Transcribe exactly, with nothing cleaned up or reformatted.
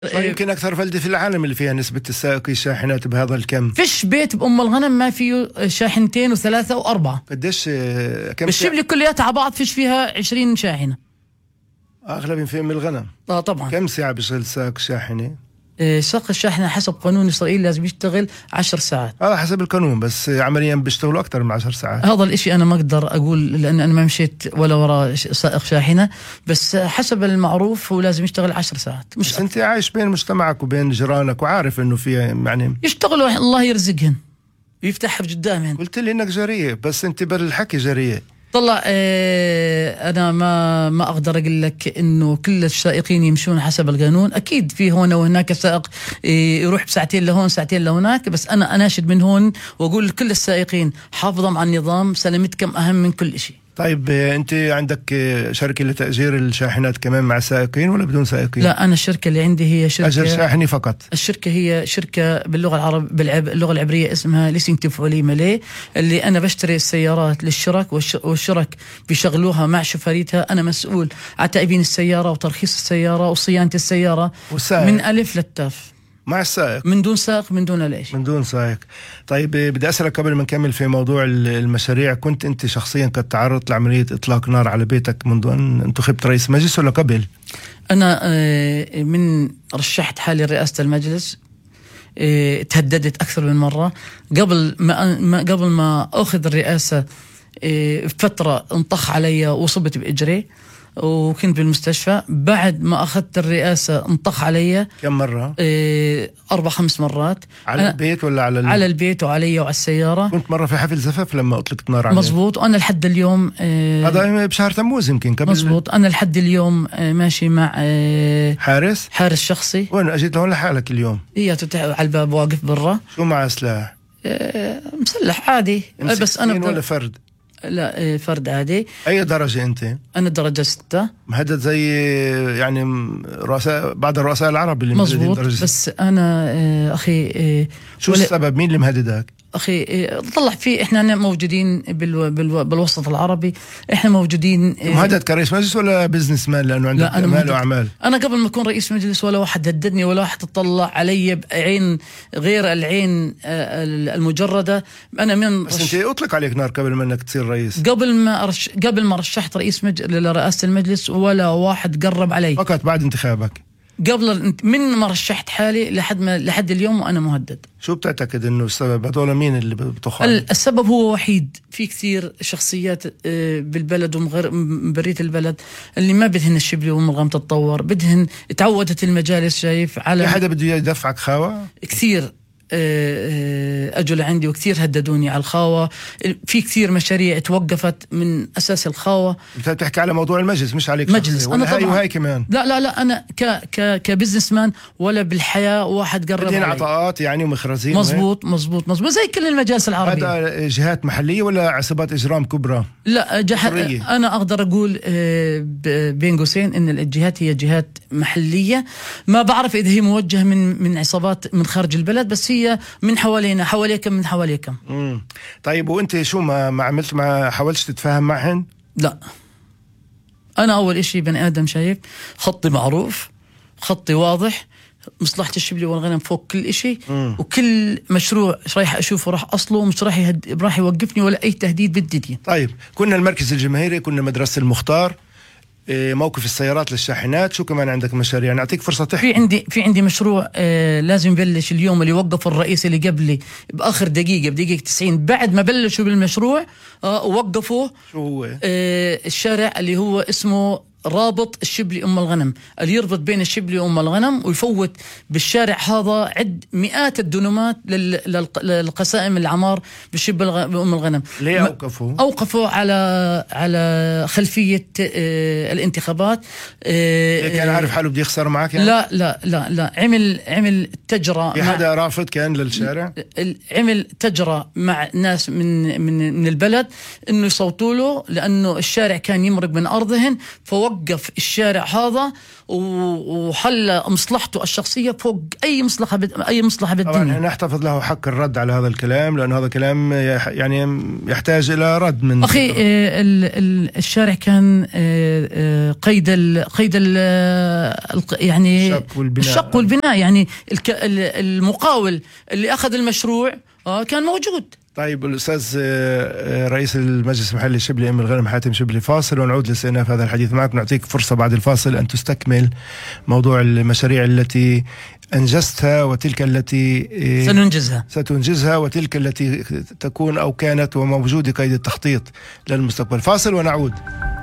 يمكن أكثر بلدة في العالم اللي فيها نسبة السائقي الشاحنات بهذا الكم. فيش بيت بأم الغنم ما فيه شاحنتين وثلاثة وأربعة. قديش كم بالشبل كلياتها على بعض فيش فيها عشرين شاحنة. أغلب في أم الغنم. آه طبعا. كم ساعة بيشتغل سائق شاحنة؟ سائق الشاحنة حسب قانون إسرائيل لازم يشتغل عشر ساعات. هذا حسب القانون، بس عمليا بيشتغلوا أكثر من عشر ساعات. هذا الإشي أنا ما أقدر أقول لأن أنا ما مشيت ولا وراء سائق شاحنة، بس حسب المعروف هو لازم يشتغل عشر ساعات. مش أنت عايش بين مجتمعك وبين جيرانك وعارف إنه في يعني يشتغلوا الله يرزقهن ويفتحها قدامهن. قلت لي إنك جريء بس أنت بالحكي جريء. طلع اه أنا ما ما أقدر أقول لك إنه كل السائقين يمشون حسب القانون. أكيد في هون وهناك سائق اه يروح بساعتين لهون ساعتين لهناك، بس أنا أناشد من هون وأقول لكل السائقين حافظوا على النظام، سلامتكم أهم من كل شيء. طيب أنت عندك شركة لتأجير الشاحنات كمان مع سائقين ولا بدون سائقين؟ لا أنا الشركة اللي عندي هي شركة أجر شاحني فقط. الشركة هي شركة باللغة العرب بالعب اللغة العبرية اسمها ليسينج تفعولي مالي، اللي أنا بشتري السيارات للشرك والشرك بيشغلوها مع شفاريتها. أنا مسؤول عن تأبين السيارة وترخيص السيارة وصيانة السيارة والسائق. من ألف للتاف مع السائق من دون سائق من دون لا شيء. من دون سائق. طيب بدي أسألك قبل ما نكمل في موضوع المشاريع، كنت أنت شخصيا قد تعرضت لعملية إطلاق نار على بيتك منذ أن انتخبت رئيس مجلس ولا قبل؟ أنا من رشحت حالي رئاسة المجلس تهددت أكثر من مرة. قبل ما قبل ما أخذ الرئاسة فترة انطخ علي وصبت بإجري وكنت بالمستشفى. بعد ما أخذت الرئاسة انطخ علي كم مرة؟ إيه أربع خمس مرات. على البيت ولا على ال... على البيت وعلي وعلى السيارة. كنت مرة في حفل زفاف لما أطلقت نار عليه. مزبوط. وأنا لحد اليوم إيه هذا بشهر تموز يمكن قبل. مزبوط. أنا لحد اليوم إيه ماشي مع إيه حارس حارس شخصي. وين أجيت لهون لحالك اليوم؟ هي تتح على الباب واقف برا. شو مع سلاح؟ إيه مسلح عادي بس أنا بدر... ولا فرد؟ لا فرد عادي. أي درجة أنت؟ أنا درجة ستة. مهدد زي يعني رؤساء بعض الرؤساء العرب اللي مزبوط. بس أنا أخي شو ولا... السبب؟ مين اللي مهددك؟ أخي طلع في إحنا موجودين بالو... بالو... بالوسط العربي. إحنا موجودين. مهدد كرئيس مجلس ولا بزنس مان لأنه عندك أمال وأعمال؟ أنا قبل ما أكون رئيس مجلس ولا واحد هددني ولا واحد تطلع علي بعين غير العين المجردة. أنا من بس رش... أنت أطلق عليك نار قبل ما أنك تصير رئيس. قبل ما رش... قبل ما رشحت رئيس مج... لرئاسة المجلس ولا واحد قرب علي. فقط بعد انتخابك. قبل من ما رشحت حالي لحد ما لحد اليوم وأنا مهدد. شو بتعتقد إنه السبب؟ هذول مين اللي بتخاف؟ السبب هو وحيد. في كثير شخصيات بالبلد ومغير برية البلد اللي ما بدهن الشبل ومرغم تتطور، بدهن تعودت المجالس شايف على. في حدا بده يدفعك خاوة؟ كثير أجوا لعندي وكثير هددوني على الخاوة. في كثير مشاريع توقفت من أساس الخاوة. أنت بتحكي على موضوع المجلس مش عليك مجلس. أنا هاي وهاي كمان. لا لا لا أنا ك ك كبزنس مان ولا بالحياة واحد قرب علي. عطاءات يعني ومخرزين. مزبوط مزبوط مزبوط زي كل المجالس العربية. هذا جهات محلية ولا عصابات إجرام كبرى؟ لا جهات. أنا أقدر أقول بين قوسين إن الجهات هي جهات محلية. ما بعرف إذا هي موجهة من من عصابات من خارج البلد، بس هي من حوالينا حواليكم من حواليكم. امم طيب وانت شو ما ما عملت ما حاولتش تتفاهم معهن؟ لا انا اول اشي بني ادم شايف خطي معروف خطي واضح، مصلحة الشبل والغنم فوق كل اشي. مم. وكل مشروع رايح اشوفه راح اصله مش راح يهد... راح يوقفني ولا اي تهديد بالدنيا. طيب كنا المركز الجماهيري، كنا مدرسة المختار، موقف السيارات للشاحنات، شو كمان عندك مشاريع؟ نعطيك فرصة تحكي. في عندي في عندي مشروع آه لازم يبلش اليوم، اللي وقف الرئيس اللي قبلي بآخر دقيقة بدقيقة تسعين بعد ما بلشوا بالمشروع آه وقفوا. شو هو؟ آه الشارع اللي هو اسمه رابط الشبلي أم الغنم، اللي يربط بين الشبلي وأم الغنم ويفوت بالشارع هذا عد مئات الدنومات للقسائم العمار بالشبل أم الغنم. ليه أوقفوا؟ أوقفوا على على خلفية آه الانتخابات. آه كان عارف حاله بده يخسر معك يعني؟ لا لا لا لا عمل عمل تجرى. في حدا رافض كان للشارع؟ عمل تجرى مع ناس من من من البلد إنه يصوتوا له، لأنه الشارع كان يمرق من أرضهن، فوق وقف الشارع هذا وحل مصلحته الشخصية فوق أي مصلحة أي مصلحة بالدنيا. طبعا نحتفظ له حق الرد على هذا الكلام، لأن هذا كلام يعني يحتاج إلى رد من أخي. الشارع كان قيد ال قيد ال يعني الشق والبناء, الشق والبناء يعني المقاول اللي أخذ المشروع كان موجود. طيب الأستاذ رئيس المجلس المحلي الشبلي أم الغنم حاتم شبلي، فاصل ونعود لاستئناف هذا الحديث معك. نعطيك فرصة بعد الفاصل أن تستكمل موضوع المشاريع التي أنجزتها وتلك التي سننجزها ستنجزها وتلك التي تكون أو كانت وموجودة قيد التخطيط للمستقبل. فاصل ونعود.